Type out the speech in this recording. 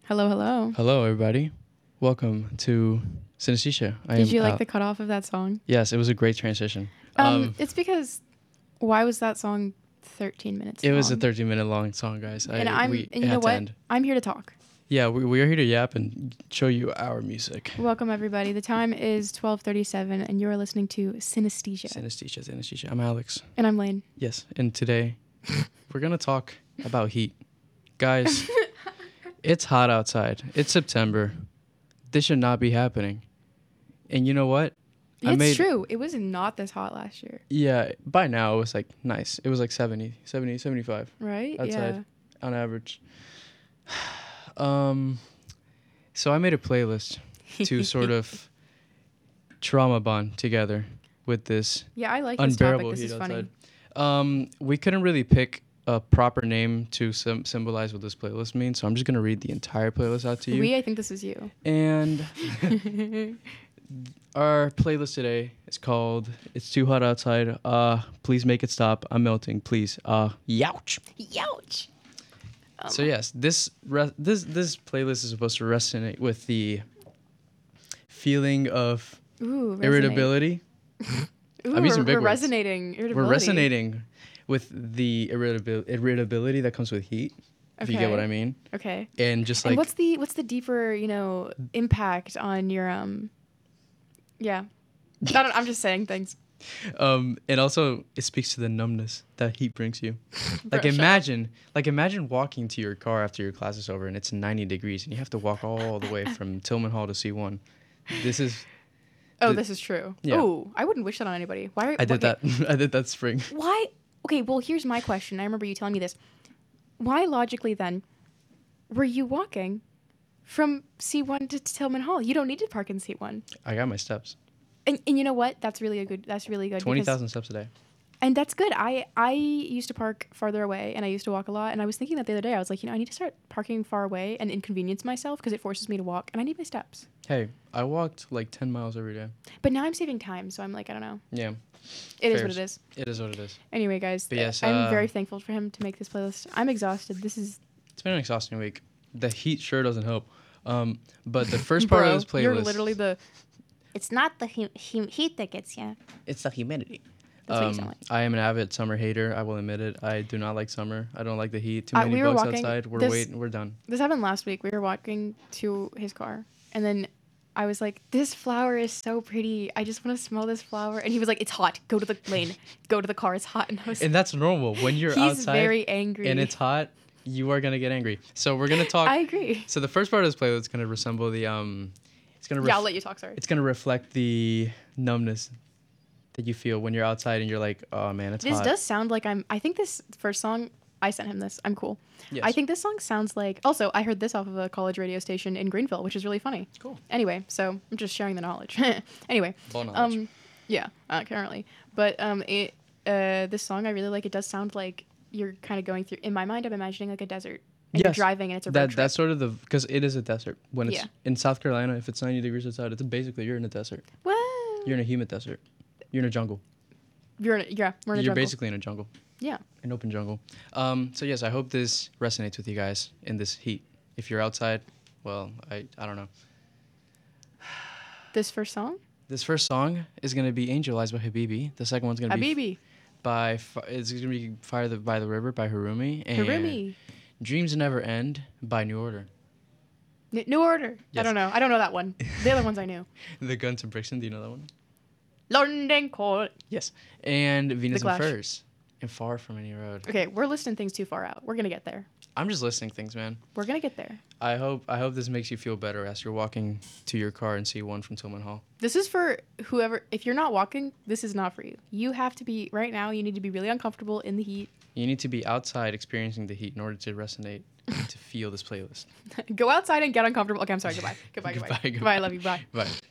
Hello, hello. Hello, everybody. Welcome to Synesthesia. Did you like the cutoff of that song? Yes, it was a great transition. It's because why was that song 13 minutes long? It was a 13-minute long song, guys. And you know what? I'm here to talk. Yeah, we are here to yap and show you our music. Welcome, everybody. The time is 12:37, and you are listening to Synesthesia. Synesthesia. I'm Alex. And I'm Lane. Yes, and today we're going to talk about heat. Guys, it's hot outside. It's September. This should not be happening. And you know what? It's true. It was not this hot last year. Yeah, by now it was like nice. It was like 70, 75. Right? Outside on average. So I made a playlist to sort of trauma bond together with this. Yeah, I like this unbearable topic. This heat is outside. funny. We couldn't really pick a proper name to symbolize what this playlist means, so I'm just gonna read the entire playlist out to you. I think this is you. And our playlist today is called "It's Too Hot Outside." Please make it stop. I'm melting. Please. Youch. Youch. So yes, this playlist is supposed to resonate with the feeling of irritability. I'm using big words. Resonating. We're resonating with the irritability that comes with heat. If you get what I mean. Okay. And just like, and what's the deeper, impact on your yeah. I'm just saying things. And also it speaks to the numbness that heat brings you. Imagine walking to your car after your class is over and it's 90 degrees and you have to walk all the way from Tillman Hall to C1. This is this is true. Yeah. Oh, I wouldn't wish that on anybody. Why? I did that spring. Why? Okay, well, here's my question. I remember you telling me this. Why logically then were you walking from C1 to Tillman Hall? You don't need to park in C1. I got my steps. And you know what? That's really good. 20,000 steps a day. And that's good. I used to park farther away and I used to walk a lot. And I was thinking that the other day. I was like, I need to start parking far away and inconvenience myself because it forces me to walk. And I need my steps. Hey, I walked like 10 miles every day. But now I'm saving time. So I'm like, I don't know. Yeah. It is what it is. It is what it is. Anyway, guys. But yes, I'm very thankful for him to make this playlist. I'm exhausted. It's been an exhausting week. The heat sure doesn't help. But the first part of this playlist. You're literally It's not the heat that gets you. It's the humidity. That's what you sound like. I am an avid summer hater. I will admit it. I do not like summer. I don't like the heat. Too many bugs outside. We're done. This happened last week. We were walking to his car, and then I was like, "This flower is so pretty. I just want to smell this flower." And he was like, "It's hot. Go to the lane. Go to the car. It's hot." And that's normal when you're outside. He's very angry. And it's hot. You are gonna get angry. So we're gonna talk. I agree. So the first part of this playlist is gonna resemble the I'll let you talk. Sorry. It's gonna reflect the numbness that you feel when you're outside and you're like, oh man, it's hot. This does sound like I think this first song, I sent him this. I'm cool. Yes. I think this song sounds like. Also, I heard this off of a college radio station in Greenville, which is really funny. Cool. Anyway, so I'm just sharing the knowledge. Anyway. Full knowledge. Yeah, currently. But this song I really like. It does sound like you're kind of going through. In my mind, I'm imagining like a desert. And you're driving and it's a road trip. That's sort of because it is a desert. When it's in South Carolina, if it's 90 degrees outside, it's basically you're in a desert. What? You're in a humid desert. You're in a jungle. We're in a jungle. You're basically in a jungle. Yeah. An open jungle. So yes, I hope this resonates with you guys in this heat. If you're outside, well, I don't know. This first song? This first song is gonna be "Angel Eyes" by Habibi. The second one's gonna be it's gonna be "Fire by the River" by Harumi. And Harumi. "Dreams Never End" by New Order. New Order. Yes. I don't know that one. The other ones I knew. The Guns and Brixton. Do you know that one? London Court. Yes. And Venus and Furs. And Far From Any Road. Okay, we're listing things too far out. We're gonna get there. I'm just listing things, man. We're gonna get there. I hope this makes you feel better as you're walking to your car and C1 from Tillman Hall. This is for whoever. If you're not walking, this is not for you. You have to be right now. You need to be really uncomfortable in the heat. You need to be outside experiencing the heat in order to resonate and to feel this playlist. Go outside and get uncomfortable. Okay, I'm sorry. Goodbye. Goodbye. I love you. Bye. Bye.